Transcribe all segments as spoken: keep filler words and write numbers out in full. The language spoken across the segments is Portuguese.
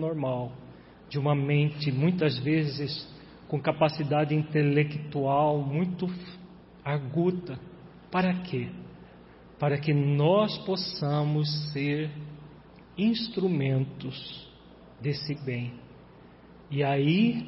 normal, de uma mente muitas vezes com capacidade intelectual muito aguda. Para quê? Para que nós possamos ser instrumentos desse bem. E aí,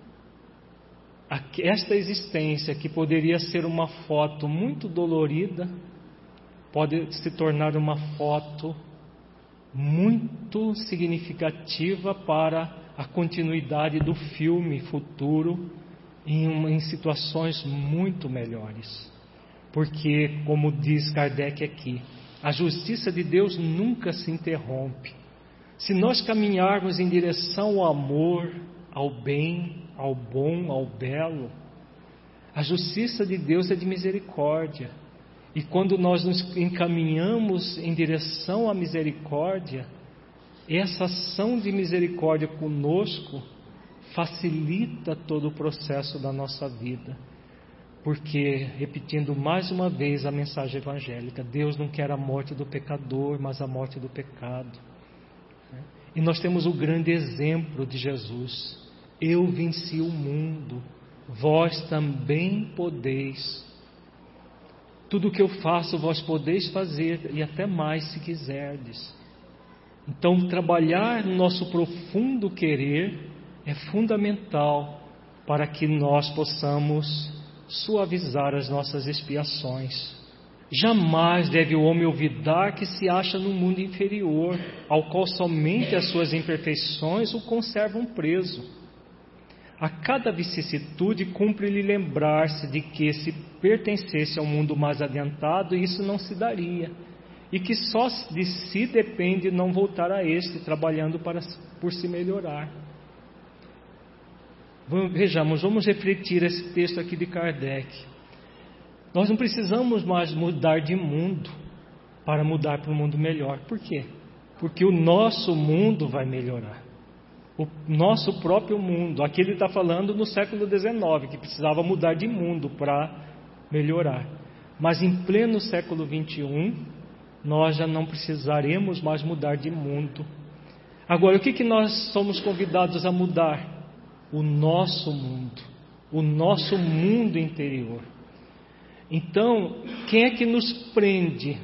esta existência que poderia ser uma foto muito dolorida, pode se tornar uma foto muito significativa para a continuidade do filme futuro em, uma, em situações muito melhores. Porque, como diz Kardec aqui, a justiça de Deus nunca se interrompe. Se nós caminharmos em direção ao amor, ao bem, ao bom, ao belo, a justiça de Deus é de misericórdia. E quando nós nos encaminhamos em direção à misericórdia, essa ação de misericórdia conosco facilita todo o processo da nossa vida. Porque, repetindo mais uma vez a mensagem evangélica, Deus não quer a morte do pecador, mas a morte do pecado. E nós temos o grande exemplo de Jesus. Eu venci o mundo, vós também podeis. Tudo o que eu faço, vós podeis fazer, e até mais se quiserdes. Então, trabalhar no nosso profundo querer é fundamental para que nós possamos suavizar as nossas expiações. Jamais deve o homem olvidar que se acha no mundo inferior, ao qual somente as suas imperfeições o conservam preso. A cada vicissitude cumpre-lhe lembrar-se de que, se pertencesse ao mundo mais adiantado, isso não se daria, e que só de si depende não voltar a este, trabalhando para, por se melhorar. Vejamos, vamos refletir esse texto aqui de Kardec. Nós não precisamos mais mudar de mundo para mudar para um mundo melhor. Por quê? Porque o nosso mundo vai melhorar. O nosso próprio mundo. Aqui ele está falando no século dezenove, que precisava mudar de mundo para melhorar. Mas em pleno século vinte e um, nós já não precisaremos mais mudar de mundo. Agora, o que, que nós somos convidados a mudar? O nosso mundo, o nosso mundo interior. Então, quem é que nos prende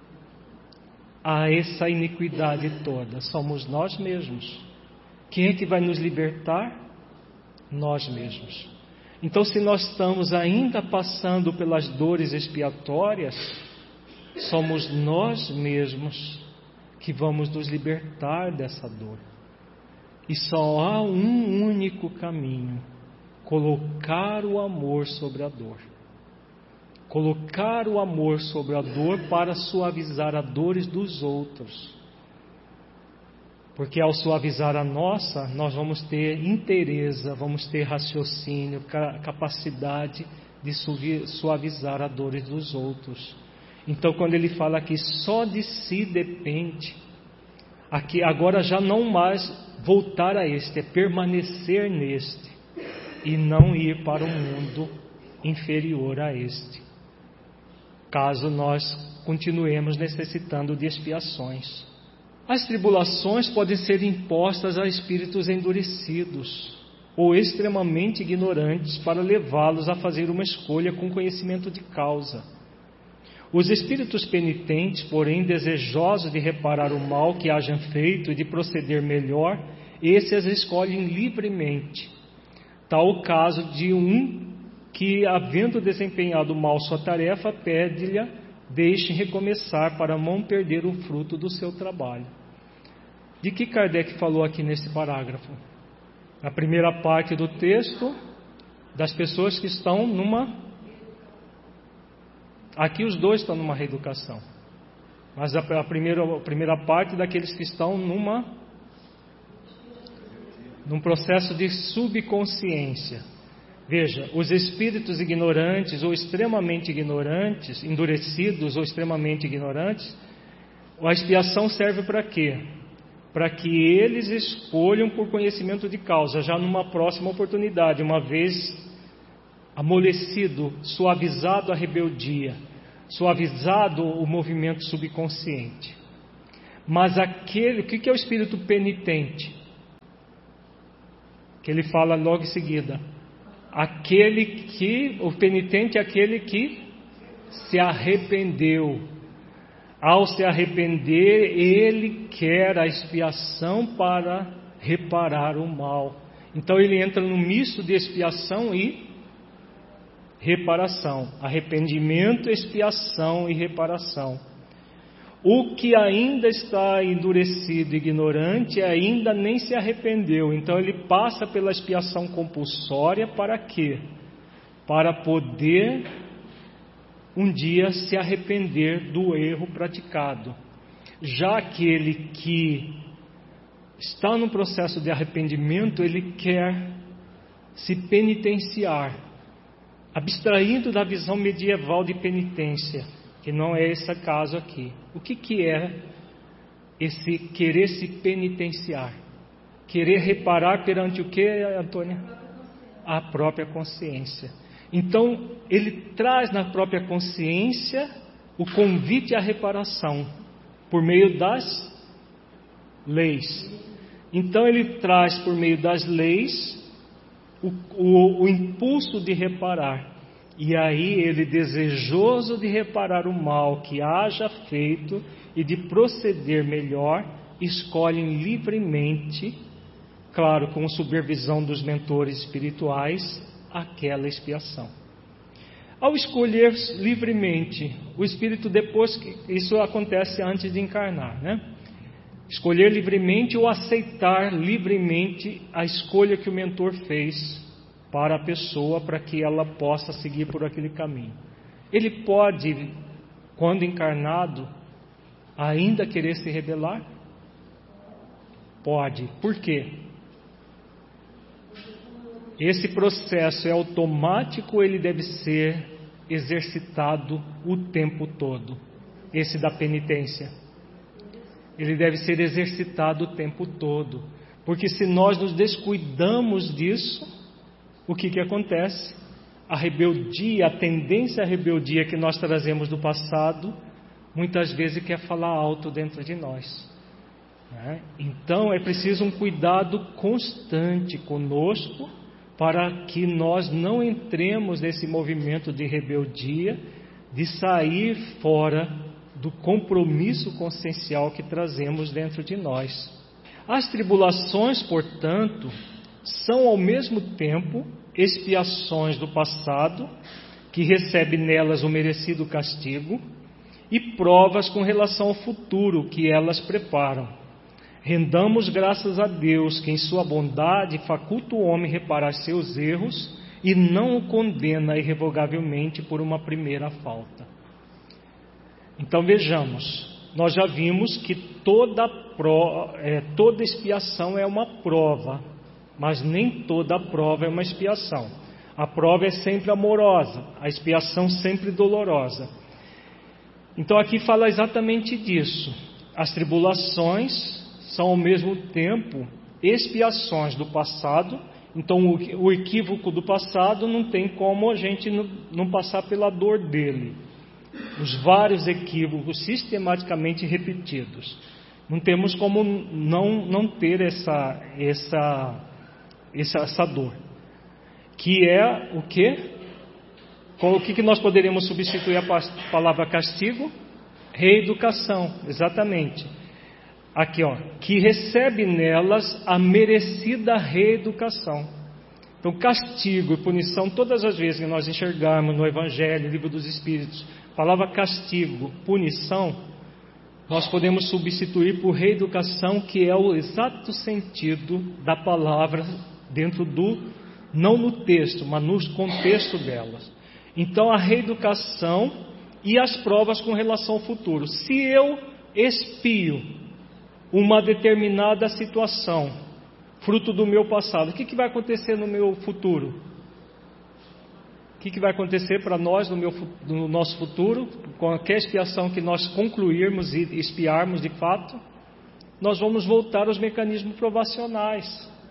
a essa iniquidade toda? Somos nós mesmos. Quem é que vai nos libertar? Nós mesmos. Então, se nós estamos ainda passando pelas dores expiatórias, somos nós mesmos que vamos nos libertar dessa dor. E só há um único caminho: colocar o amor sobre a dor. Colocar o amor sobre a dor para suavizar as dores dos outros. Porque ao suavizar a nossa, nós vamos ter inteireza, vamos ter raciocínio, capacidade de suavizar as dores dos outros. Então, quando ele fala que só de si depende, aqui agora já não mais voltar a este, é permanecer neste e não ir para um mundo inferior a este, caso nós continuemos necessitando de expiações. As tribulações podem ser impostas a espíritos endurecidos ou extremamente ignorantes para levá-los a fazer uma escolha com conhecimento de causa. Os espíritos penitentes, porém, desejosos de reparar o mal que hajam feito e de proceder melhor, esses escolhem livremente. Tal o caso de um que, havendo desempenhado mal sua tarefa, pede-lhe deixe recomeçar para não perder o fruto do seu trabalho. De que Kardec falou aqui nesse parágrafo? A primeira parte do texto, das pessoas que estão numa... Aqui os dois estão numa reeducação. Mas a primeira, a primeira parte daqueles que estão numa... num processo de subconsciência. Veja, os espíritos ignorantes ou extremamente ignorantes, endurecidos ou extremamente ignorantes, a expiação serve para quê? Para que eles escolham por conhecimento de causa, já numa próxima oportunidade, uma vez amolecido, suavizado a rebeldia, suavizado o movimento subconsciente. Mas aquele, o que é o espírito penitente? que ele fala logo em seguida. Aquele que, o penitente é aquele que se arrependeu. Ao se arrepender, ele quer a expiação para reparar o mal. Então ele entra no misto de expiação e reparação. Arrependimento, expiação e reparação. O que ainda está endurecido e ignorante ainda nem se arrependeu. Então ele passa pela expiação compulsória para quê? Para poder um dia se arrepender do erro praticado. Já aquele que está no processo de arrependimento, ele quer se penitenciar, abstraindo da visão medieval de penitência, que não é esse caso aqui. O que, que é esse querer se penitenciar? Querer reparar perante o que, Antônia? A própria consciência. Então, ele traz na própria consciência o convite à reparação, por meio das leis. Então, ele traz por meio das leis o, o, o impulso de reparar. E aí ele, desejoso de reparar o mal que haja feito e de proceder melhor, escolhe livremente, claro, com supervisão dos mentores espirituais, aquela expiação. Ao escolher livremente, o espírito depois, isso acontece antes de encarnar, né? Escolher livremente ou aceitar livremente a escolha que o mentor fez para a pessoa, para que ela possa seguir por aquele caminho. Ele pode, quando encarnado, ainda querer se rebelar? Pode. Por quê? Esse processo é automático ou ele deve ser exercitado o tempo todo? Esse da penitência. Ele deve ser exercitado o tempo todo. Porque se nós nos descuidamos disso, o que que acontece? A rebeldia, a tendência à rebeldia que nós trazemos do passado, muitas vezes quer falar alto dentro de nós, né? Então é preciso um cuidado constante conosco, para que nós não entremos nesse movimento de rebeldia, de sair fora do compromisso consciencial que trazemos dentro de nós. As tribulações, portanto, são ao mesmo tempo expiações do passado, que recebe nelas o merecido castigo, e provas com relação ao futuro que elas preparam. Rendamos graças a Deus, que em sua bondade faculta o homem reparar seus erros e não o condena irrevogavelmente por uma primeira falta. Então vejamos, nós já vimos que toda, pro, é, toda expiação é uma prova, mas nem toda prova é uma expiação. A prova é sempre amorosa, a expiação sempre dolorosa. Então aqui fala exatamente disso. As tribulações são ao mesmo tempo expiações do passado. Então o, o equívoco do passado não tem como a gente não, não passar pela dor dele. Os vários equívocos sistematicamente repetidos. Não temos como não, não ter essa, essa, essa, essa dor. Que é o quê? Com o que, que nós poderíamos substituir a palavra castigo? Reeducação, exatamente. Aqui, ó, que recebe nelas a merecida reeducação. Então, castigo e punição, todas as vezes que nós enxergarmos no Evangelho, no Livro dos Espíritos, a palavra castigo, punição, nós podemos substituir por reeducação, que é o exato sentido da palavra dentro do, não no texto, mas no contexto delas. Então, a reeducação e as provas com relação ao futuro. Se eu expio uma determinada situação, fruto do meu passado, o que, que vai acontecer no meu futuro? O que, que vai acontecer para nós no, meu, no nosso futuro? Com qualquer expiação que nós concluirmos e expiarmos de fato, nós vamos voltar aos mecanismos provacionais.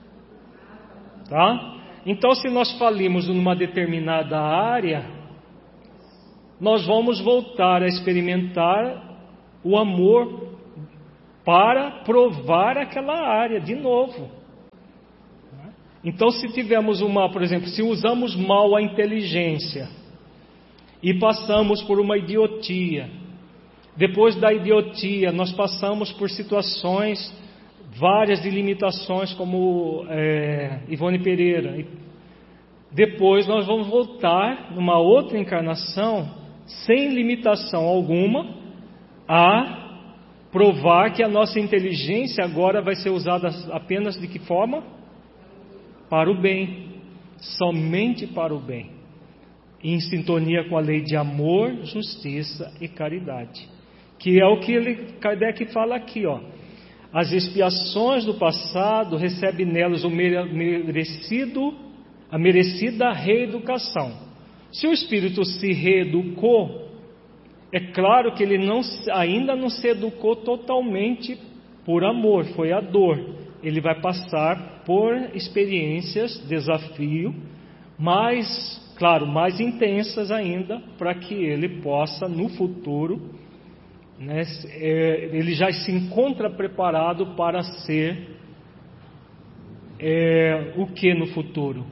Tá? Então, se nós falimos numa determinada área, nós vamos voltar a experimentar o amor para provar aquela área de novo. Então, se tivermos uma, por exemplo, se usamos mal a inteligência e passamos por uma idiotia, depois da idiotia nós passamos por situações várias de limitações, como é, Ivone Pereira, depois nós vamos voltar numa outra encarnação sem limitação alguma a provar que a nossa inteligência agora vai ser usada apenas de que forma? Para o bem, somente para o bem, em sintonia com a lei de amor, justiça e caridade, que é o que ele, Kardec fala aqui, ó. As expiações do passado recebem nelas o merecido, a merecida reeducação. Se o espírito se reeducou, é claro que ele não, ainda não se educou totalmente por amor, foi a dor. Ele vai passar por experiências, desafio, mais, claro, mais intensas ainda, para que ele possa, no futuro, né, é, ele já se encontra preparado para ser é, o que no futuro?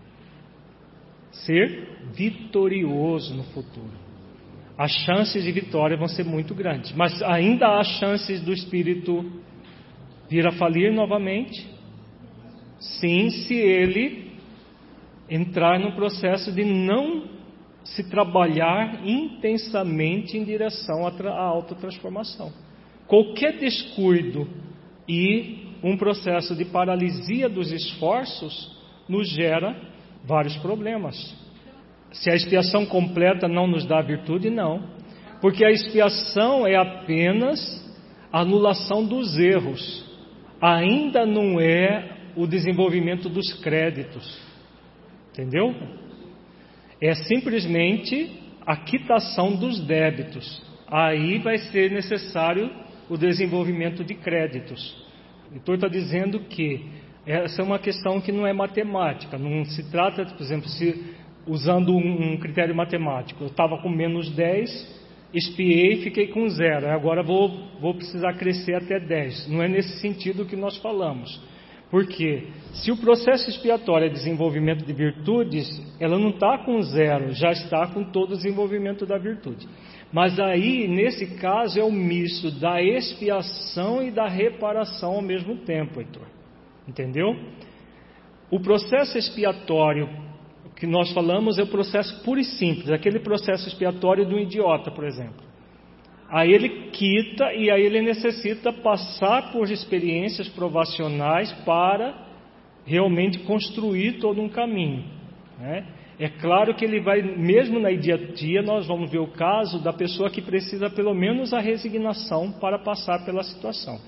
Ser vitorioso no futuro. As chances de vitória vão ser muito grandes, mas ainda há chances do espírito vir a falir novamente, sim, se ele entrar no processo de não se trabalhar intensamente em direção à autotransformação. Qualquer descuido e um processo de paralisia dos esforços nos gera vários problemas. Se a expiação completa não nos dá virtude, não, porque a expiação é apenas a anulação dos erros, ainda não é o desenvolvimento dos créditos, entendeu? É simplesmente a quitação dos débitos. Aí vai ser necessário o desenvolvimento de créditos. O doutor está dizendo que essa é uma questão que não é matemática, não se trata, por exemplo, se usando um critério matemático, eu estava com menos dez, expiei e fiquei com zero, agora vou, vou precisar crescer até dez. Não é nesse sentido que nós falamos. Porque se o processo expiatório é desenvolvimento de virtudes, ela não está com zero, já está com todo o desenvolvimento da virtude. Mas aí, nesse caso, é o misto da expiação e da reparação ao mesmo tempo, Heitor. Entendeu? O processo expiatório que nós falamos é o processo puro e simples, aquele processo expiatório do idiota, por exemplo. Aí ele quita e aí ele necessita passar por experiências provacionais para realmente construir todo um caminho, né? É claro que ele vai, mesmo na idiotia, nós vamos ver o caso da pessoa que precisa pelo menos a resignação para passar pela situação.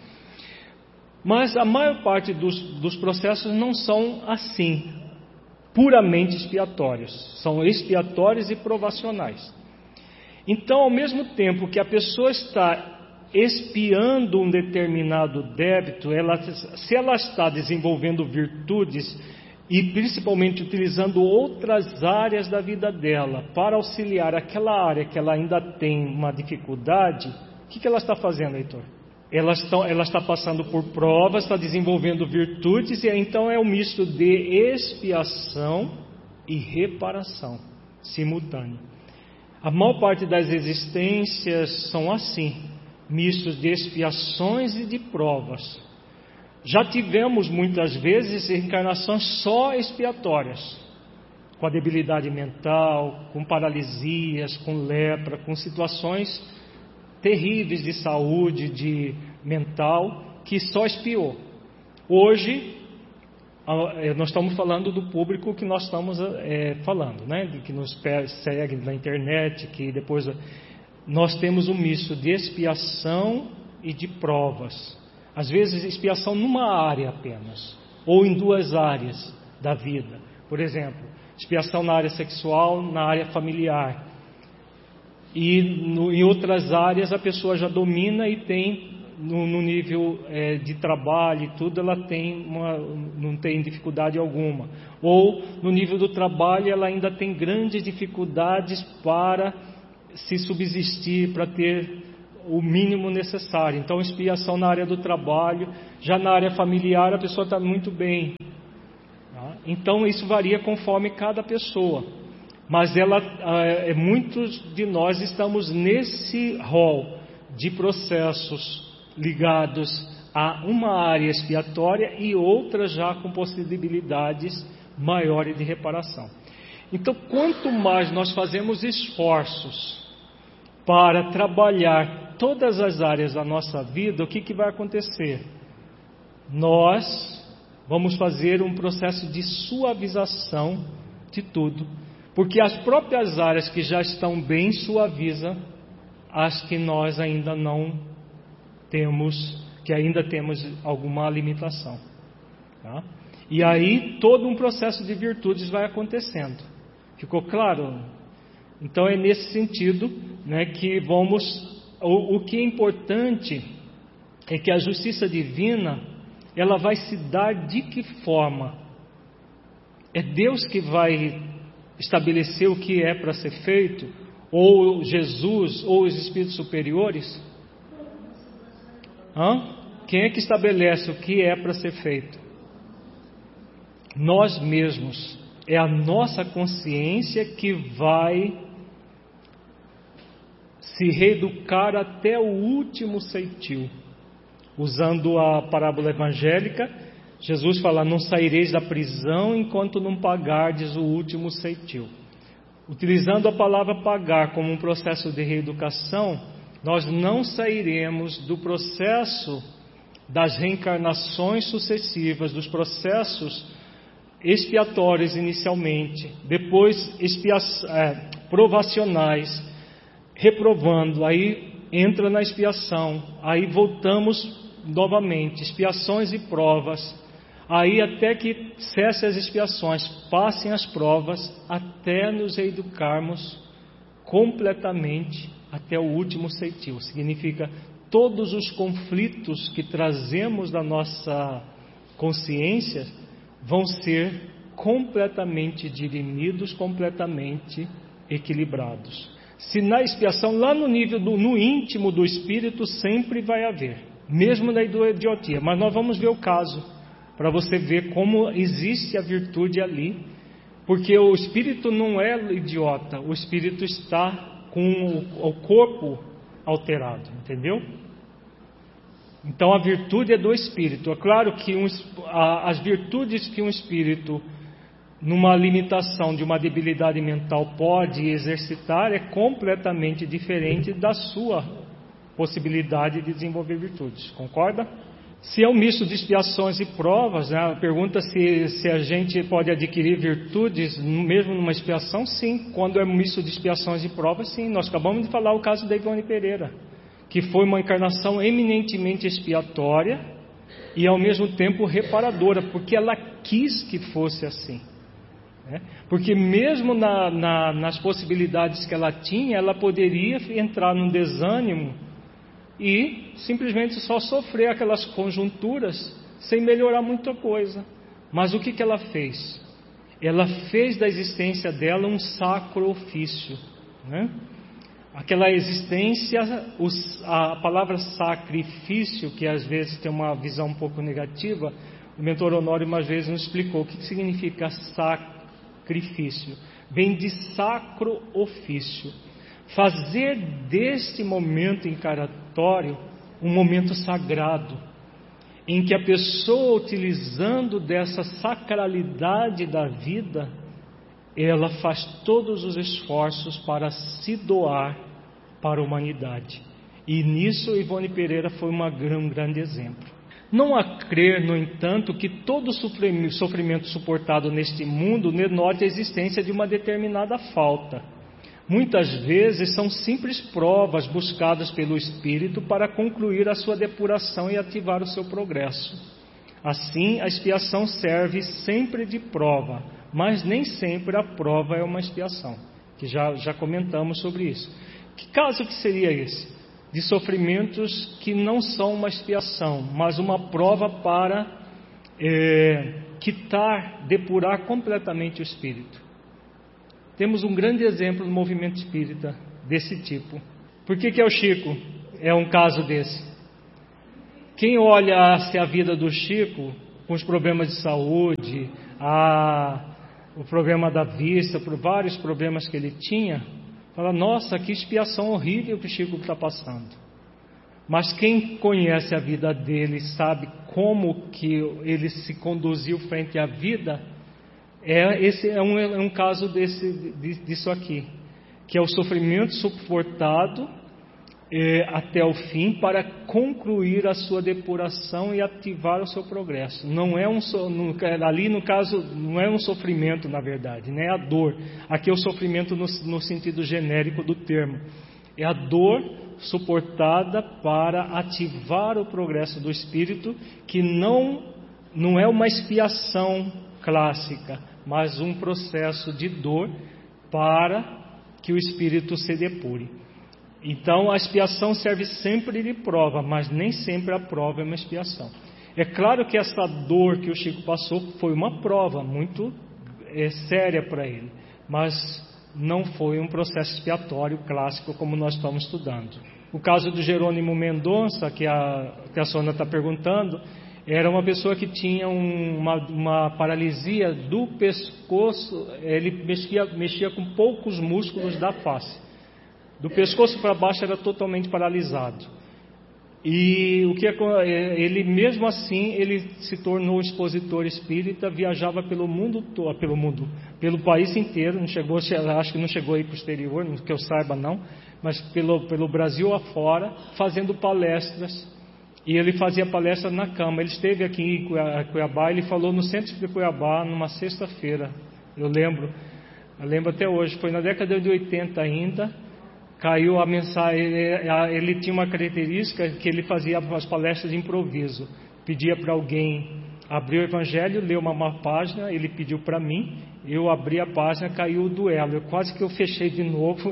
Mas a maior parte dos, dos processos não são assim, puramente expiatórios, são expiatórios e provacionais. Então, ao mesmo tempo que a pessoa está expiando um determinado débito, ela, se ela está desenvolvendo virtudes e principalmente utilizando outras áreas da vida dela para auxiliar aquela área que ela ainda tem uma dificuldade, o que, que ela está fazendo, Heitor? Ela está, ela está passando por provas, está desenvolvendo virtudes, e então é um misto de expiação e reparação simultâneo. A maior parte das existências são assim, mistos de expiações e de provas. Já tivemos muitas vezes encarnações só expiatórias, com a debilidade mental, com paralisias, com lepra, com situações terríveis de saúde, de mental, que só expiou. Hoje, nós estamos falando do público que nós estamos é, falando, né? Que nos segue na internet, que depois nós temos um misto de expiação e de provas. Às vezes expiação numa área apenas, ou em duas áreas da vida. Por exemplo, expiação na área sexual, na área familiar. E no, em outras áreas a pessoa já domina e tem, no, no nível é, de trabalho e tudo, ela tem uma, não tem dificuldade alguma. Ou no nível do trabalho ela ainda tem grandes dificuldades para se subsistir, para ter o mínimo necessário. Então, expiação na área do trabalho. Já na área familiar a pessoa está muito bem. Tá? Então isso varia conforme cada pessoa, mas ela, é, muitos de nós estamos nesse rol de processos ligados a uma área expiatória e outras já com possibilidades maiores de reparação. Então, quanto mais nós fazemos esforços para trabalhar todas as áreas da nossa vida, o que, que vai acontecer? Nós vamos fazer um processo de suavização de tudo, porque as próprias áreas que já estão bem suavizam as que nós ainda não temos, que ainda temos alguma limitação. Tá? E aí todo um processo de virtudes vai acontecendo. Ficou claro? Então é nesse sentido, né, que vamos... O, o que é importante é que a justiça divina, ela vai se dar de que forma? É Deus que vai estabelecer o que é para ser feito? Ou Jesus, ou os espíritos superiores? Hã? Quem é que estabelece o que é para ser feito? Nós mesmos. É a nossa consciência que vai se reeducar até o último ceitil. Usando a parábola evangélica, Jesus fala: não saireis da prisão enquanto não pagardes o último ceitil. Utilizando a palavra pagar como um processo de reeducação, nós não sairemos do processo das reencarnações sucessivas, dos processos expiatórios inicialmente, depois expia- é, provacionais, reprovando, aí entra na expiação, aí voltamos novamente, expiações e provas, aí até que cessem as expiações, passem as provas, até nos educarmos completamente até o último ceitil. Significa todos os conflitos que trazemos da nossa consciência vão ser completamente dirimidos, completamente equilibrados. Se na expiação, lá no nível do, no íntimo do espírito, sempre vai haver, mesmo na idiotia. Mas nós vamos ver o caso, para você ver como existe a virtude ali, porque o espírito não é idiota, o espírito está com o, o corpo alterado, entendeu? Então a virtude é do espírito. É claro que um, a, as virtudes que um espírito, numa limitação de uma debilidade mental, pode exercitar é completamente diferente da sua possibilidade de desenvolver virtudes. Concorda? Se é um misto de expiações e provas, né, pergunta se, se a gente pode adquirir virtudes mesmo numa expiação. Sim, quando é um misto de expiações e provas, sim. Nós acabamos de falar o caso da Ivone Pereira, que foi uma encarnação eminentemente expiatória e ao mesmo tempo reparadora, porque ela quis que fosse assim, né? Porque mesmo na, na, nas possibilidades que ela tinha, ela poderia entrar num desânimo e simplesmente só sofrer aquelas conjunturas sem melhorar muita coisa. Mas o que, que ela fez? Ela fez da existência dela um sacro ofício, né? Aquela existência, os, a palavra sacrifício, que às vezes tem uma visão um pouco negativa, o mentor Honório uma vez nos explicou o que significa sacrifício. Vem de sacro ofício. Fazer deste momento encarnatório um momento sagrado, em que a pessoa, utilizando dessa sacralidade da vida, ela faz todos os esforços para se doar para a humanidade. E nisso Ivone Pereira foi uma, um grande exemplo. Não há crer, no entanto, que todo sofrimento suportado neste mundo denote a existência de uma determinada falta. Muitas vezes são simples provas buscadas pelo espírito para concluir a sua depuração e ativar o seu progresso. Assim, a expiação serve sempre de prova, mas nem sempre a prova é uma expiação, que já, já comentamos sobre isso. Que caso que seria esse? De sofrimentos que não são uma expiação, mas uma prova para é, quitar, depurar completamente o espírito. Temos um grande exemplo no movimento espírita desse tipo. Por que que é o Chico? É um caso desse. Quem olha a vida do Chico, com os problemas de saúde, a, o problema da vista, por vários problemas que ele tinha, fala, nossa, que expiação horrível que o Chico está passando. Mas quem conhece a vida dele, sabe como que ele se conduziu frente à vida, é, esse é um, é um caso desse, disso aqui, que é o sofrimento suportado é, até o fim para concluir a sua depuração e ativar o seu progresso. Não é um no, ali no caso não é um sofrimento, na verdade, não é a dor. Aqui é o sofrimento no, no sentido genérico do termo. É a dor suportada para ativar o progresso do espírito, que não não é uma expiação clássica, mas um processo de dor para que o espírito se depure. Então a expiação serve sempre de prova, mas nem sempre a prova é uma expiação. É claro que essa dor que o Chico passou foi uma prova muito é, séria para ele, mas não foi um processo expiatório clássico como nós estamos estudando. O caso do Jerônimo Mendonça, que a, que a Sônia está perguntando, era uma pessoa que tinha um, uma, uma paralisia do pescoço, ele mexia, mexia com poucos músculos da face. Do pescoço para baixo era totalmente paralisado. E o que ele mesmo assim ele se tornou expositor espírita, viajava pelo mundo todo, pelo mundo, pelo país inteiro, não chegou, acho que não chegou aí para o exterior, que eu saiba não, mas pelo, pelo Brasil afora, fazendo palestras. E ele fazia palestra na cama. Ele esteve aqui em Cuiabá, ele falou no centro de Cuiabá numa sexta-feira. Eu lembro, eu lembro até hoje, foi na década de oitenta ainda. Caiu a mensagem, ele, ele tinha uma característica que ele fazia as palestras de improviso. Pedia para alguém abrir o Evangelho, ler uma, uma página, ele pediu para mim, eu abri a página, caiu o duelo. Eu, quase que eu fechei de novo,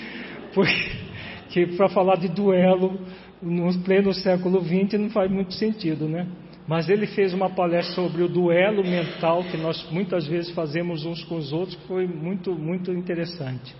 porque para falar de duelo no pleno século vinte não faz muito sentido, né? Mas ele fez uma palestra sobre o duelo mental que nós muitas vezes fazemos uns com os outros, que foi muito, muito interessante.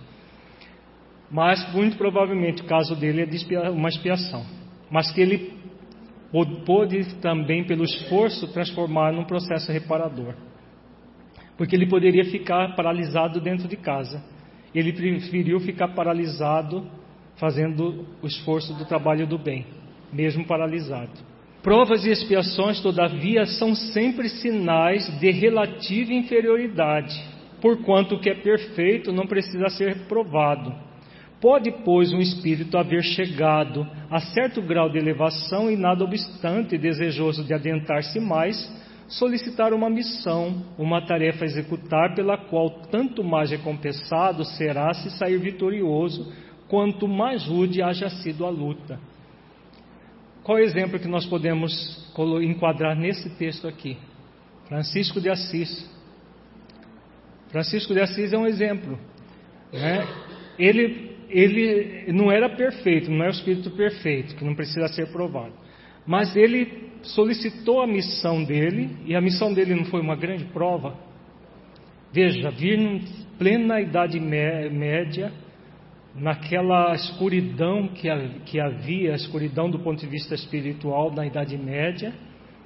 Mas muito provavelmente o caso dele é de uma expiação, mas que ele pôde também, pelo esforço, transformar num processo reparador, porque ele poderia ficar paralisado dentro de casa. Ele preferiu ficar paralisado fazendo o esforço do trabalho do bem, mesmo paralisado. Provas e expiações, todavia, são sempre sinais de relativa inferioridade, porquanto o que é perfeito não precisa ser provado. Pode, pois, um espírito haver chegado a certo grau de elevação e, nada obstante, desejoso de adentrar-se mais, solicitar uma missão, uma tarefa a executar, pela qual tanto mais recompensado será se sair vitorioso, quanto mais rude haja sido a luta. Qual é o exemplo que nós podemos enquadrar nesse texto aqui? Francisco de Assis. Francisco de Assis é um exemplo, né? Ele, ele não era perfeito, não é o espírito perfeito, que não precisa ser provado. Mas ele solicitou a missão dele, e a missão dele não foi uma grande prova. Veja, vir em plena Idade Média, naquela escuridão que, que havia, a escuridão do ponto de vista espiritual na Idade Média,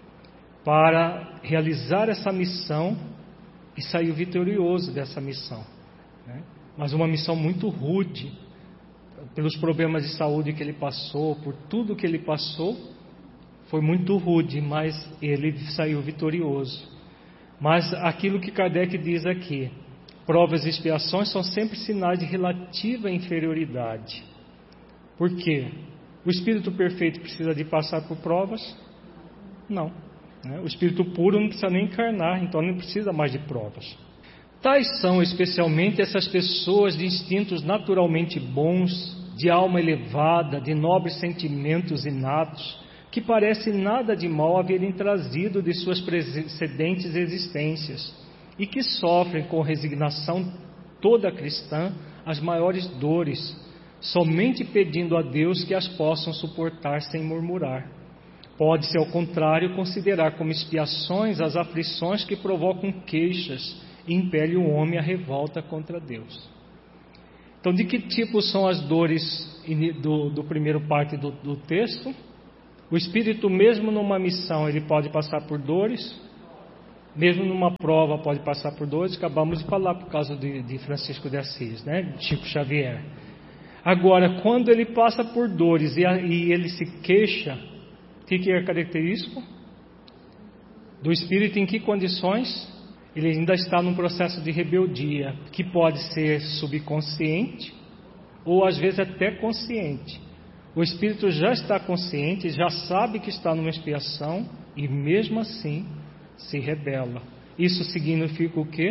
para realizar essa missão, e saiu vitorioso dessa missão, né? Mas uma missão muito rude, pelos problemas de saúde que ele passou, por tudo que ele passou, foi muito rude, mas ele saiu vitorioso. Mas aquilo que Kardec diz aqui, provas e expiações são sempre sinais de relativa inferioridade. Por quê? O espírito perfeito precisa de passar por provas? Não, né? O espírito puro não precisa nem encarnar, então não precisa mais de provas. Tais são especialmente essas pessoas de instintos naturalmente bons, de alma elevada, de nobres sentimentos inatos, que parece nada de mal haverem trazido de suas precedentes existências, e que sofrem com resignação toda cristã as maiores dores, somente pedindo a Deus que as possam suportar sem murmurar. Pode-se, ao contrário, considerar como expiações as aflições que provocam queixas e impele o homem à revolta contra Deus. Então, de que tipo são as dores do, do primeiro parte do, do texto? O espírito, mesmo numa missão, ele pode passar por dores? Mesmo numa prova pode passar por dores, acabamos de falar por causa de, de Francisco de Assis, né? Chico Xavier. Agora, quando ele passa por dores e, a, e ele se queixa, o que, que é característico? Do espírito em que condições? Ele ainda está num processo de rebeldia, que pode ser subconsciente ou às vezes até consciente. O espírito já está consciente, já sabe que está numa expiação e mesmo assim se rebela. Isso significa o quê?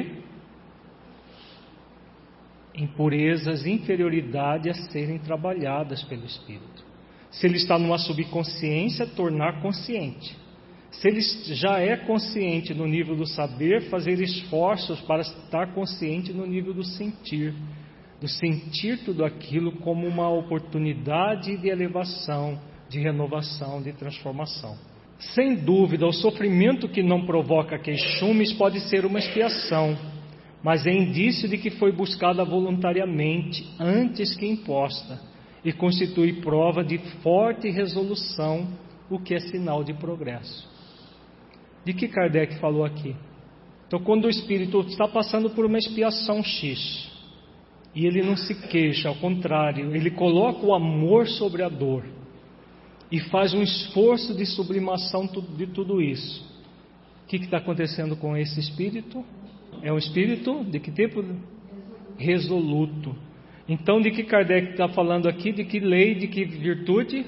Impurezas, inferioridade a serem trabalhadas pelo espírito. Se ele está numa subconsciência, tornar consciente. Se ele já é consciente no nível do saber, fazer esforços para estar consciente no nível do sentir, do sentir tudo aquilo como uma oportunidade de elevação, de renovação, de transformação. Sem dúvida, o sofrimento que não provoca queixumes pode ser uma expiação, mas é indício de que foi buscada voluntariamente antes que imposta e constitui prova de forte resolução, o que é sinal de progresso. De que Kardec falou aqui? Então, quando o espírito está passando por uma expiação X e ele não se queixa, ao contrário, ele coloca o amor sobre a dor e faz um esforço de sublimação de tudo isso. O que está acontecendo com esse espírito? É um espírito de que tipo? Resoluto. Então, de que Kardec está falando aqui? De que lei, de que virtude?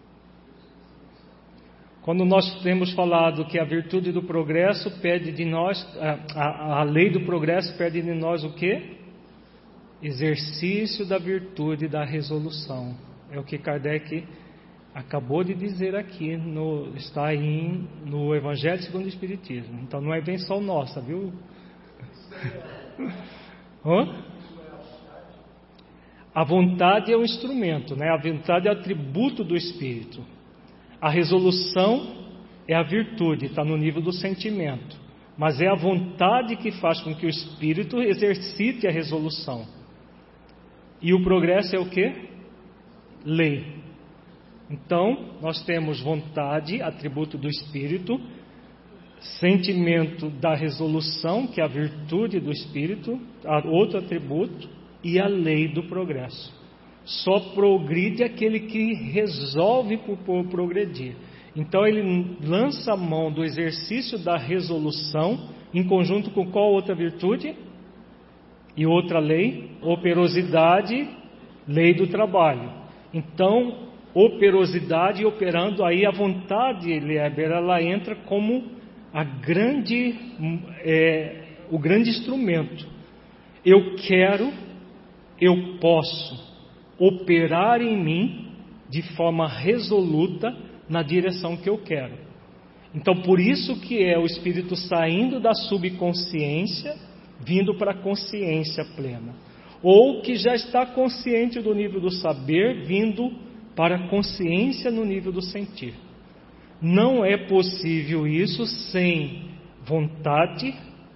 Quando nós temos falado que a virtude do progresso pede de nós, a, a, a lei do progresso pede de nós o quê? Exercício da virtude da resolução. É o que Kardec acabou de dizer aqui, no, está aí no Evangelho segundo o Espiritismo. Então não é invenção nossa, viu? Hã? A vontade é um instrumento, né? A vontade é o atributo do Espírito. A resolução é a virtude, está no nível do sentimento. Mas é a vontade que faz com que o Espírito exercite a resolução. E o progresso é o quê? Lei. Então, nós temos vontade, atributo do Espírito, sentimento da resolução, que é a virtude do Espírito, outro atributo, e a lei do progresso. Só progride aquele que resolve por, por progredir. Então ele lança a mão do exercício da resolução, em conjunto com qual outra virtude? E outra lei? Operosidade, lei do trabalho. Então, operosidade operando, aí a vontade, Lieber, ela entra como a grande, é, o grande instrumento. Eu quero, eu posso operar em mim de forma resoluta na direção que eu quero. Então, por isso que é o espírito saindo da subconsciência, vindo para a consciência plena. Ou que já está consciente do nível do saber, vindo para a consciência no nível do sentir. Não é possível isso sem vontade,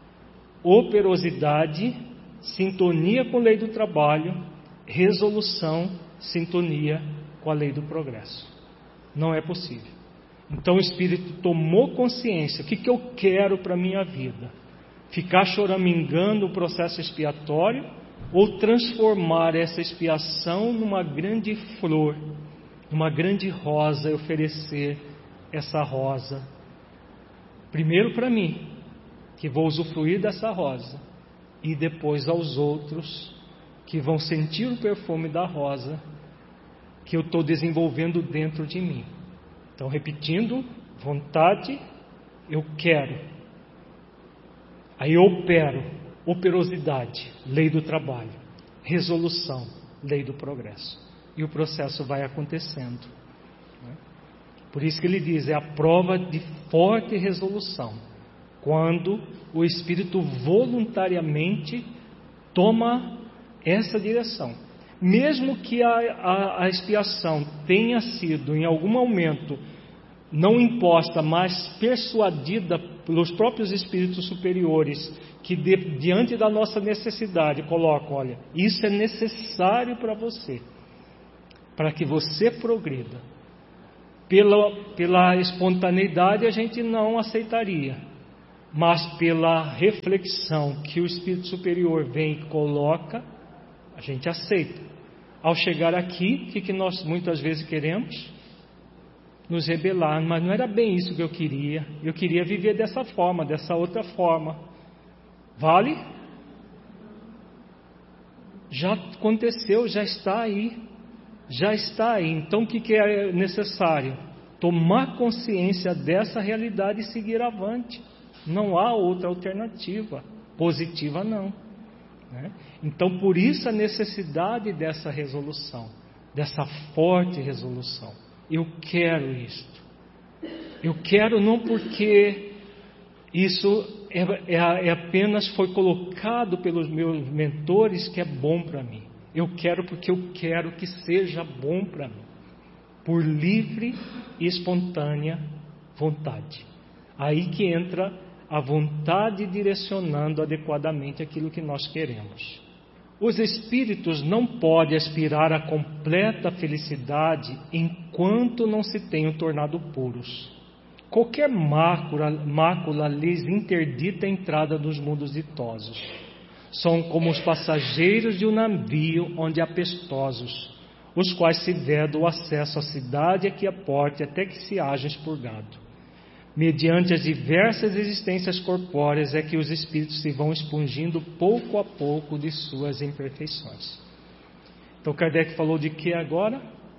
operosidade, sintonia com a lei do trabalho, resolução, sintonia com a lei do progresso. Não é possível. Então o espírito tomou consciência. O que, que eu quero para a minha vida? Ficar choramingando o processo expiatório ou transformar essa expiação numa grande flor, numa grande rosa, e oferecer essa rosa primeiro para mim, que vou usufruir dessa rosa, e depois aos outros que vão sentir o perfume da rosa que eu estou desenvolvendo dentro de mim. Então, repetindo, vontade, eu quero. Aí eu opero, operosidade, lei do trabalho, resolução, lei do progresso. E o processo vai acontecendo. Por isso que ele diz, é a prova de forte resolução, quando o espírito voluntariamente toma essa direção. Mesmo que a, a, a expiação tenha sido em algum momento não imposta, mas persuadida pelos próprios espíritos superiores, que de, diante da nossa necessidade colocam, olha, isso é necessário para você, para que você progrida. Pela, pela espontaneidade a gente não aceitaria, mas pela reflexão que o Espírito Superior vem e coloca, a gente aceita. Ao chegar aqui, o que, que nós muitas vezes queremos? Nos rebelar, mas não era bem isso que eu queria. Eu queria viver dessa forma, dessa outra forma. Vale? Já aconteceu, já está aí. Já está aí. Então o que, que é necessário? Tomar consciência dessa realidade e seguir avante. Não há outra alternativa. Positiva não. Né? Então por isso a necessidade dessa resolução. Dessa forte resolução. Eu quero isto. Eu quero não porque isso é, é, é apenas foi colocado pelos meus mentores que é bom para mim. Eu quero porque eu quero que seja bom para mim. Por livre e espontânea vontade. Aí que entra a vontade direcionando adequadamente aquilo que nós queremos. Os espíritos não podem aspirar à completa felicidade enquanto não se tenham tornado puros. Qualquer mácula, mácula lhes interdita a entrada nos mundos ditosos. São como os passageiros de um navio onde há pestosos, os quais se veda o acesso à cidade aqui a porta até que se haja expurgado. Mediante as diversas existências corpóreas é que os espíritos se vão expungindo pouco a pouco de suas imperfeições. Então Kardec falou de que agora?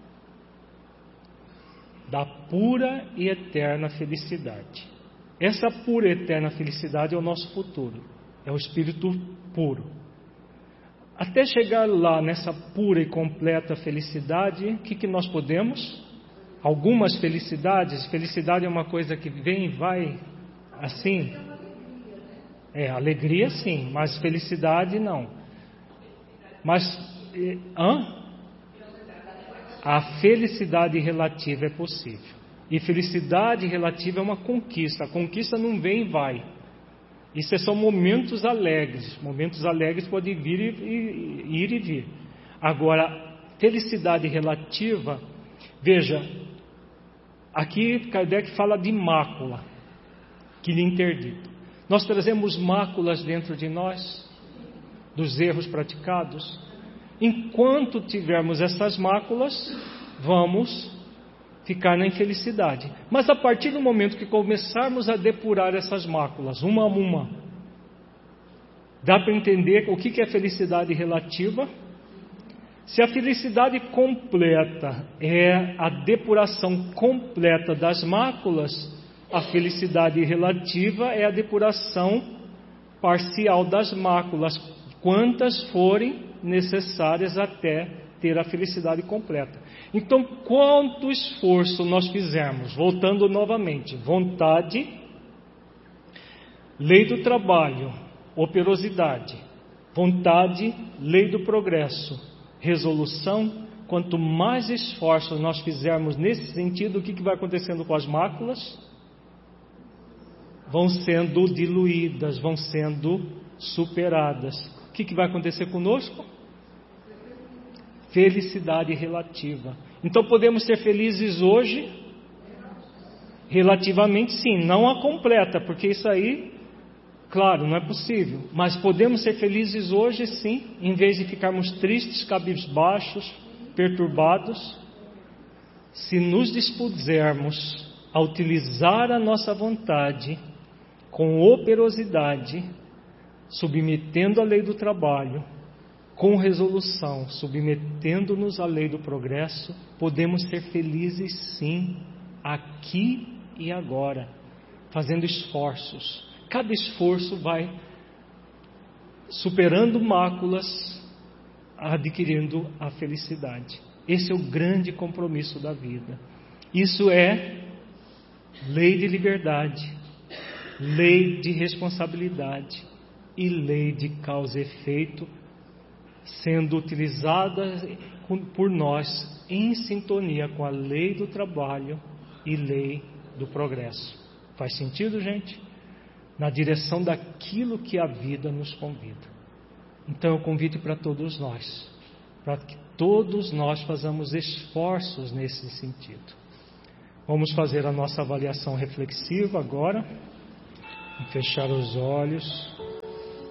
Da pura e eterna felicidade. Essa pura e eterna felicidade é o nosso futuro. É o espírito puro. Até chegar lá nessa pura e completa felicidade, o que, que nós podemos? Algumas felicidades, felicidade é uma coisa que vem e vai assim. É, alegria sim, mas felicidade não. Mas, hã? A felicidade relativa é possível. E felicidade relativa é uma conquista. A conquista não vem e vai. Isso são momentos alegres. Momentos alegres podem vir e, e, ir e vir. Agora, felicidade relativa, veja, aqui Kardec fala de mácula, que lhe interdita. Nós trazemos máculas dentro de nós, dos erros praticados. Enquanto tivermos essas máculas, vamos ficar na infelicidade. Mas a partir do momento que começarmos a depurar essas máculas, uma a uma, dá para entender o que é felicidade relativa? Se a felicidade completa é a depuração completa das máculas, a felicidade relativa é a depuração parcial das máculas, quantas forem necessárias até ter a felicidade completa. Então, quanto esforço nós fizermos, voltando novamente, vontade, lei do trabalho, operosidade, vontade, lei do progresso, resolução, quanto mais esforços nós fizermos nesse sentido, o que, que vai acontecendo com as máculas? Vão sendo diluídas, vão sendo superadas. O que, que vai acontecer conosco? Felicidade relativa. Então podemos ser felizes hoje? Relativamente sim, não a completa, porque isso aí, claro, não é possível. Mas podemos ser felizes hoje sim, em vez de ficarmos tristes, cabisbaixos, perturbados, se nos dispusermos a utilizar a nossa vontade com operosidade, submetendo a lei do trabalho, com resolução, submetendo-nos à lei do progresso, podemos ser felizes sim, aqui e agora, fazendo esforços. Cada esforço vai superando máculas, adquirindo a felicidade. Esse é o grande compromisso da vida. Isso é lei de liberdade, lei de responsabilidade e lei de causa e efeito, sendo utilizada por nós em sintonia com a lei do trabalho e lei do progresso. Faz sentido, gente? Na direção daquilo que a vida nos convida. Então eu convido para todos nós, para que todos nós façamos esforços nesse sentido. Vamos fazer a nossa avaliação reflexiva agora. fechar os olhos.